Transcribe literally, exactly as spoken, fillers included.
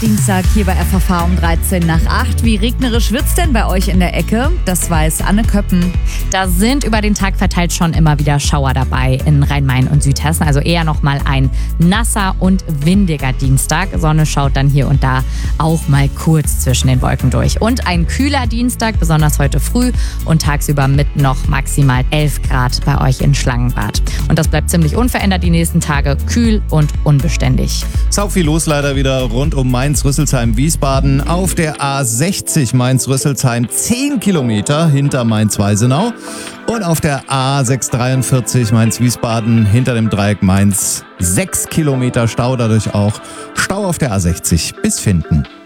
Dienstag hier bei F V V um dreizehn nach acht. Wie regnerisch wird's denn bei euch in der Ecke? Das weiß Anne Köppen. Da sind über den Tag verteilt schon immer wieder Schauer dabei in Rhein-Main und Südhessen. Also eher nochmal ein nasser und windiger Dienstag. Sonne schaut dann hier und da auch mal kurz zwischen den Wolken durch. Und ein kühler Dienstag, besonders heute früh und tagsüber mit noch maximal elf Grad bei euch in Schlangenbad. Und das bleibt ziemlich unverändert die nächsten Tage, kühl und unbeständig. Sau viel los leider wieder rund um Mainz-Rüsselsheim-Wiesbaden. Auf der A sechzig Mainz-Rüsselsheim zehn Kilometer hinter Mainz-Weisenau. Und auf der A sechshundertdreiundvierzig Mainz-Wiesbaden hinter dem Dreieck Mainz sechs Kilometer Stau, dadurch auch Stau auf der A sechzig bis Finden.